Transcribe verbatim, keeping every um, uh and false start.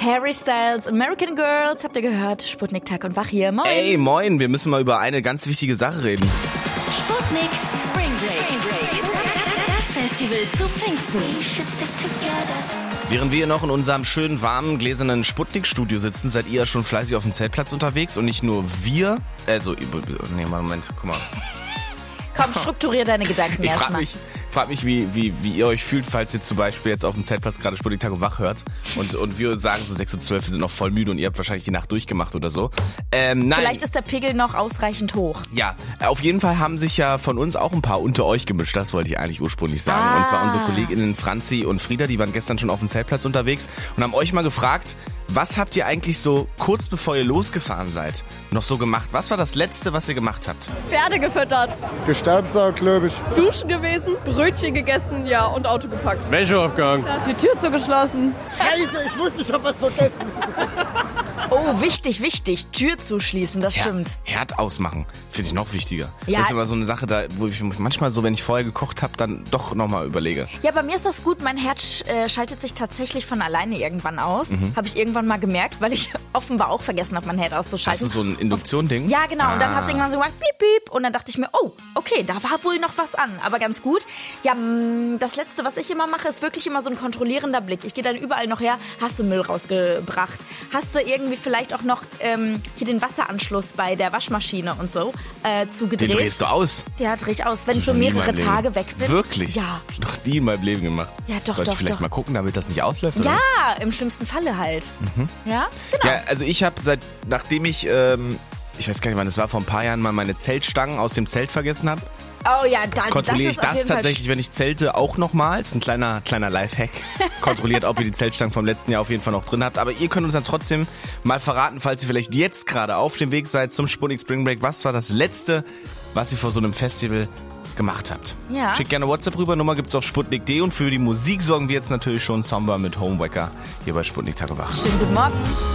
Harry Styles, American Girls, habt ihr gehört? Sputnik Tag und Wach hier. Moin. Ey, moin, wir müssen mal über eine ganz wichtige Sache reden. Sputnik Spring Break. Das Festival zu Pfingsten. Während wir noch in unserem schönen, warmen, gläsernen Sputnik-Studio sitzen, seid ihr ja schon fleißig auf dem Zeltplatz unterwegs. Und nicht nur wir, also, nee, Moment, guck mal. Komm, strukturier deine Gedanken Ich frage erstmal. mich, frag mich wie, wie, wie ihr euch fühlt, falls ihr zum Beispiel jetzt auf dem Zeltplatz gerade Sputnik Tag und Wach hört. Und, und wir sagen so sechs Uhr zwölf, wir sind noch voll müde und ihr habt wahrscheinlich die Nacht durchgemacht oder so. Ähm, nein. Vielleicht ist der Pegel noch ausreichend hoch. Ja, auf jeden Fall haben sich ja von uns auch ein paar unter euch gemischt, das wollte ich eigentlich ursprünglich sagen. Ah. Und zwar unsere KollegInnen Franzi und Frieda, die waren gestern schon auf dem Zeltplatz unterwegs und haben euch mal gefragt, was habt ihr eigentlich so kurz bevor ihr losgefahren seid noch so gemacht? Was war das Letzte, was ihr gemacht habt? Pferde gefüttert, Gestaubsaugt, glaube ich. duschen gewesen, Brötchen gegessen, ja, und Auto gepackt. Wäsche aufgehangen. Die Tür zugeschlossen. Scheiße, ich wusste, ich hab was vergessen. Oh, wichtig, wichtig. Tür zuschließen, das Ja, stimmt. Herd ausmachen, finde ich noch wichtiger. Ja. Das ist aber so eine Sache, da, wo ich mich manchmal so, wenn ich vorher gekocht habe, dann doch nochmal überlege. Ja, bei mir ist das gut. Mein Herd sch- äh, schaltet sich tatsächlich von alleine irgendwann aus. Mhm. Habe ich irgendwann mal gemerkt, weil ich offenbar auch vergessen habe, mein Herd Hast auszuschalten. du so ein Induktion-Ding? Ja, genau. Und dann Ah. hat es irgendwann so gemacht, piep, piep. Und dann dachte ich mir, oh, okay, da war wohl noch was an. Aber ganz gut. Ja, mh, das Letzte, was ich immer mache, ist wirklich immer so ein kontrollierender Blick. Ich gehe dann überall noch her, hast du Müll rausgebracht? Hast du irgendwie vielleicht auch noch ähm, hier den Wasseranschluss bei der Waschmaschine und so äh, Den zugedreht? drehst du aus. Ja, dreh ich aus. Wenn ich Noch so nie in mehrere meinem Leben. Tage weg bin. Wirklich? Ja. Hab ich noch nie in meinem Leben gemacht. Ja, doch, Sollte doch, ich vielleicht doch. mal gucken, damit das nicht ausläuft? Oder? Ja, im schlimmsten Falle halt. Ja, genau. Ja, also ich habe seit, nachdem ich, ähm, ich weiß gar nicht wann, das war vor ein paar Jahren, mal meine Zeltstangen aus dem Zelt vergessen habe, Oh ja, das, kontrolliere das ich ist auf das jeden Fall tatsächlich, wenn ich zelte, auch nochmal. Ist ein kleiner, kleiner Lifehack. Kontrolliert, ob ihr die Zeltstangen vom letzten Jahr auf jeden Fall noch drin habt. Aber ihr könnt uns dann trotzdem mal verraten, falls ihr vielleicht jetzt gerade auf dem Weg seid zum Sputnik Spring Break. Was war das Letzte, was ihr vor so einem Festival gemacht habt? Ja. Schickt gerne WhatsApp rüber, Nummer gibt's auf sputnik punkt de und für die Musik sorgen wir jetzt natürlich schon Samba mit Homewacker hier bei Sputnik Tag und Wach. Schönen guten Morgen.